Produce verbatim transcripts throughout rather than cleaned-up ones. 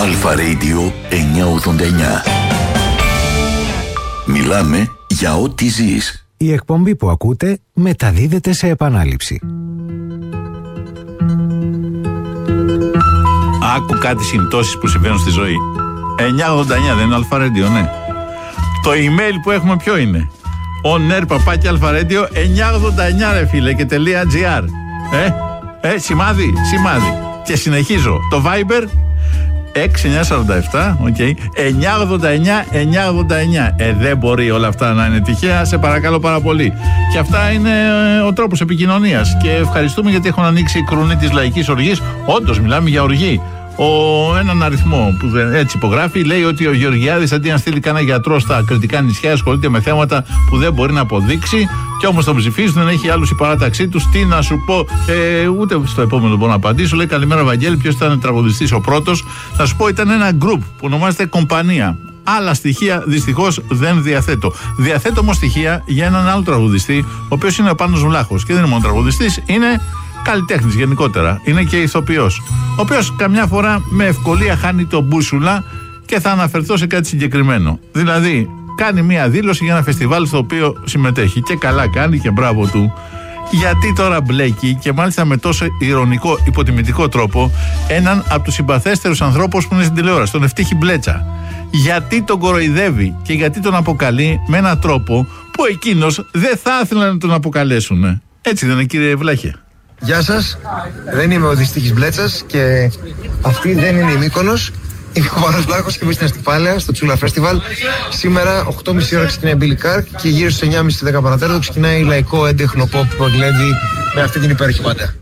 Αλφα Radio εννιακόσια ογδόντα εννιά. Μιλάμε για ό,τι ζεις. Η εκπομπή που ακούτε μεταδίδεται σε επανάληψη. Άκου κάτι συμπτώσεις που συμβαίνουν στη ζωή. εννιακόσια ογδόντα εννιά δεν είναι Αλφα Radio, ναι. Το email που έχουμε ποιο είναι? on air παπάκι αλφα ρέντιο εννιακόσια ογδόντα εννιά ρε φίλε και .gr. Ε, ε, σημάδι, σημάδι. Και συνεχίζω. Το Viber έξι εννιά τέσσερα επτά, οκ, okay, εννιακόσια ογδόντα εννιά εννιακόσια ογδόντα εννιά. Ε, δεν μπορεί όλα αυτά να είναι τυχαία, σε παρακαλώ πάρα πολύ. Και αυτά είναι ε, ο τρόπος επικοινωνίας. Και ευχαριστούμε γιατί έχουν ανοίξει η κρουνή της λαϊκής οργής. Όντως, μιλάμε για οργή. Ο, έναν αριθμό που έτσι υπογράφει λέει ότι ο Γεωργιάδης αντί να στείλει κανένα γιατρό στα κρητικά νησιά ασχολείται με θέματα που δεν μπορεί να αποδείξει και όμως τον ψηφίζουν, δεν έχει άλλους η παράταξή τους. Τι να σου πω, ε, ούτε στο επόμενο μπορώ να απαντήσω. Λέει καλημέρα Βαγγέλη, ποιος ήταν τραγουδιστής ο πρώτος? Θα σου πω, ήταν ένα group που ονομάζεται Κομπανία. Άλλα στοιχεία δυστυχώς δεν διαθέτω. Διαθέτω όμως στοιχεία για έναν άλλο τραγουδιστή, ο οποίος είναι ο Πάνος Βλάχος. Και δεν είναι μόνο τραγουδιστής, είναι καλλιτέχνης γενικότερα. Είναι και ηθοποιός. Ο οποίος καμιά φορά με ευκολία χάνει το μπούσουλα και θα αναφερθώ σε κάτι συγκεκριμένο. Δηλαδή, κάνει μία δήλωση για ένα φεστιβάλ στο οποίο συμμετέχει. Και καλά κάνει και μπράβο του. Γιατί τώρα μπλέκει και μάλιστα με τόσο ηρωνικό, υποτιμητικό τρόπο έναν από τους συμπαθέστερους ανθρώπους που είναι στην τηλεόραση, τον Ευτύχη Μπλέτσα. Γιατί τον κοροϊδεύει και γιατί τον αποκαλεί με έναν τρόπο που εκείνος δεν θα ήθελε να τον αποκαλέσουν. Έτσι δεν είναι, κύριε Βλάχε? Γεια σας, δεν είμαι ο Δυστύχης Μπλέτσας και αυτή δεν είναι η Μύκονος. Είμαι ο Πάνος Βλάχος και εμείς στην Αστυπάλαια, στο Τσούλα Φέστιβαλ. Σήμερα, οκτώ και μισή ώρα ξεκινάει η Billy Carr και γύρω στις εννιά και μισή δέκα παρατέταρτο ξεκινάει λαϊκό έντεχνο pop που εγκλέβει με αυτή την υπέροχη πάντα.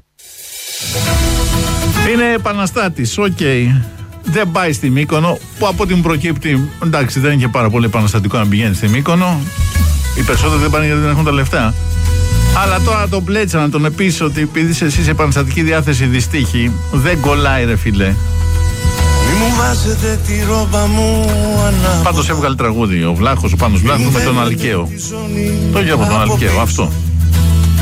Είναι επαναστάτης, οκ. Okay. Δεν πάει στη Μύκονο, που από ό,τι μου προκύπτει, εντάξει, δεν είναι και πάρα πολύ επαναστατικό να πηγαίνει στη Μύκονο. Οι περισσότεροι δεν πάνε γιατί δεν έχουν τα λεφτά. Αλλά τώρα τον Μπλέτσα να τον επίσης ότι επειδή είσαι εσύ σε επαναστατική διάθεση Δυστύχη, δεν κολλάει ρε φίλε. Πάντως έβγαλε τραγούδι ο Βλάχος, ο Πάνος Βλάχος με τον Αλκαίο. Το ίδιο από τον Αλκαίο, αυτό.